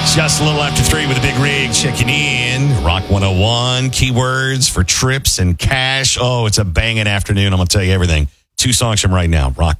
Just a little after 3 with a big rig checking in. Rock 101, keywords for trips and cash. Oh, it's a banging afternoon. I'm going to tell you everything. 2 songs from right now. Rock